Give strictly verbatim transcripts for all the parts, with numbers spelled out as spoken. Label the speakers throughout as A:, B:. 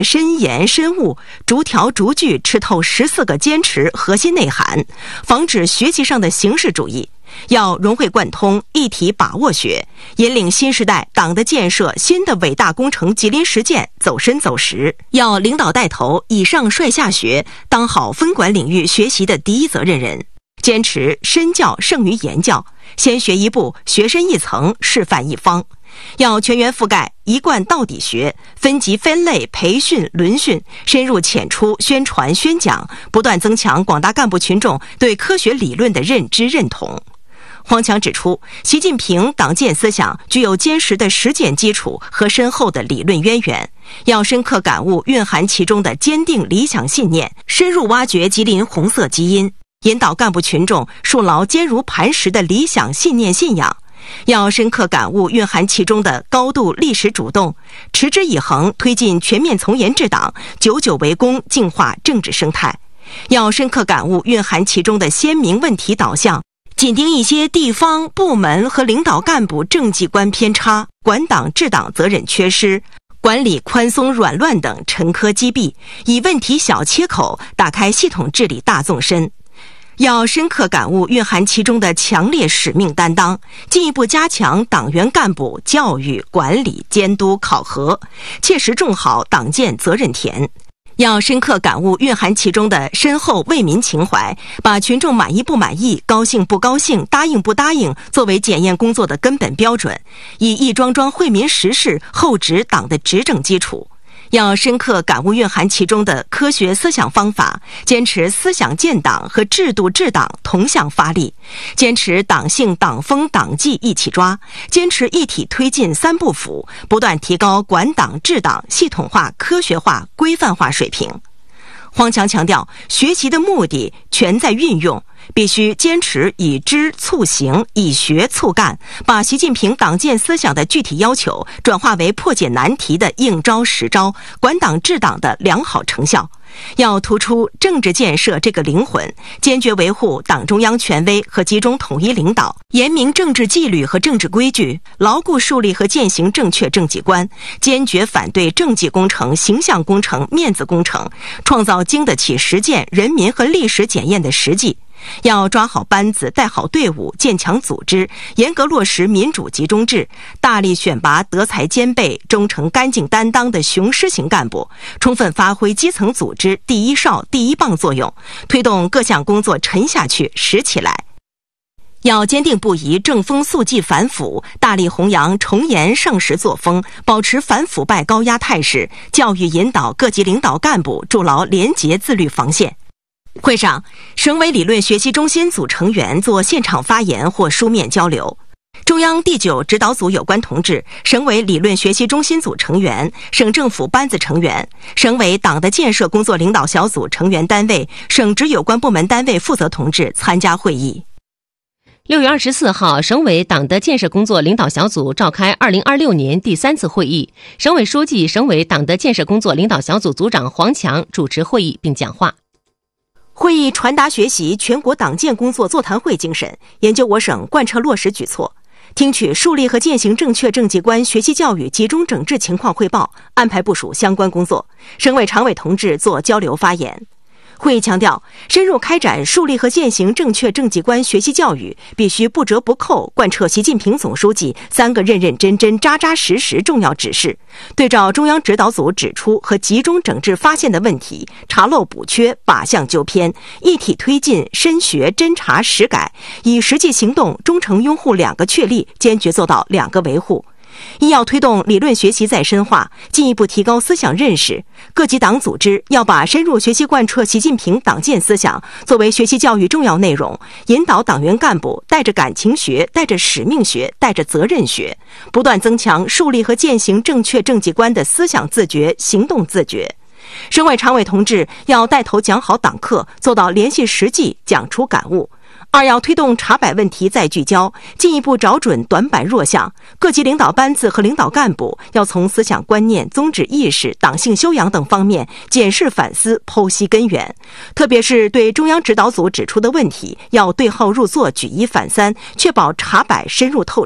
A: 深研深悟，逐条逐句吃透十四个坚持核心内涵，防止学习上的形式主义。要融会贯通，一体把握学，引领新时代党的建设新的伟大工程吉林实践走深走实。要领导带头，以上率下学，当好分管领域学习的第一责任人。坚持身教胜于言教，先学一步，学深一层，示范一方。要全员覆盖，一贯到底学，分级分类培训轮训，深入浅出宣传宣讲，不断增强广大干部群众对科学理论的认知认同。黄强指出，习近平党建思想具有坚实的实践基础和深厚的理论渊源，要深刻感悟蕴含其中的坚定理想信念，深入挖掘吉林红色基因，引导干部群众树牢坚如磐石的理想信念信仰。要深刻感悟蕴含其中的高度历史主动，持之以恒推进全面从严治党，久久为功，净化政治生态。要深刻感悟蕴含其中的鲜明问题导向，紧盯一些地方部门和领导干部政绩观偏差、管党治党责任缺失、管理宽松软乱等沉疴积弊，以问题小切口打开系统治理大纵深。要深刻感悟蕴含其中的强烈使命担当，进一步加强党员干部教育、管理、监督、考核，切实种好党建责任田。要深刻感悟蕴含其中的深厚为民情怀，把群众满意不满意、高兴不高兴、答应不答应作为检验工作的根本标准，以一桩桩惠民实事厚植党的执政基础。要深刻感悟蕴含其中的科学思想方法，坚持思想建党和制度治党同向发力，坚持党性党风党纪一起抓，坚持一体推进三不腐，不断提高管党治党系统化、科学化、规范化水平。黄强强调，学习的目的全在运用，必须坚持以知促行，以学促干，把习近平党建思想的具体要求转化为破解难题的应招实招，管党治党的良好成效。要突出政治建设这个灵魂，坚决维护党中央权威和集中统一领导，严明政治纪律和政治规矩，牢固树立和践行正确政绩观，坚决反对政绩工程、形象工程、面子工程，创造经得起实践、人民和历史检验的实际。要抓好班子，带好队伍，建强组织，严格落实民主集中制，大力选拔德才兼备、忠诚干净担当的雄狮型干部，充分发挥基层组织第一哨、第一棒作用，推动各项工作沉下去、实起来。要坚定不移正风肃纪反腐，大力弘扬从严上实作风，保持反腐败高压态势，教育引导各级领导干部筑牢廉洁自律防线。会上，省委理论学习中心组成员做现场发言或书面交流。中央第九指导组有关同志、省委理论学习中心组成员、省政府班子成员、省委党的建设工作领导小组成员单位、省直有关部门单位负责同志参加会议。
B: 六月二十四号，省委党的建设工作领导小组召开二零二六年第三次会议，省委书记、省委党的建设工作领导小组组长黄强主持会议并讲话。
A: 会议传达学习全国党建工作座谈会精神，研究我省贯彻落实举措，听取树立和践行正确政绩观学习教育集中整治情况汇报，安排部署相关工作。省委常委同志做交流发言。会议强调，深入开展树立和践行正确政绩观学习教育，必须不折不扣贯彻习近平总书记三个认认真真、扎扎实实重要指示，对照中央指导组指出和集中整治发现的问题，查漏补缺、靶向纠偏，一体推进深学侦查实改，以实际行动忠诚拥护两个确立，坚决做到两个维护。一要推动理论学习再深化，进一步提高思想认识。各级党组织要把深入学习贯彻习近平党建思想作为学习教育重要内容，引导党员干部带着感情学、带着使命学、带着责任学，不断增强树立和践行正确政绩观的思想自觉、行动自觉。省委常委同志要带头讲好党课，做到联系实际，讲出感悟。二要推动查摆问题再聚焦，进一步找准短板弱项。各级领导班子和领导干部要从思想观念、宗旨意识、党性修养等方面检视反思、剖析根源。特别是对中央指导组指出的问题，要对号入座、举一反三，确保查摆深入透彻。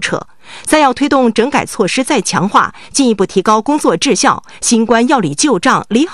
A: 三要推动整改措施再强化，进一步提高工作质效，新冠药理旧账理好